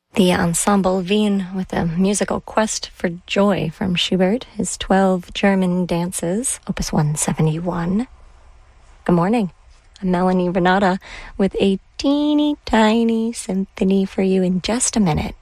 The Ensemble Wien with a musical quest for joy from Schubert, his 12 German dances, opus 171. Good morning. I'm Melanie Renata with a teeny tiny symphony for you in just a minute.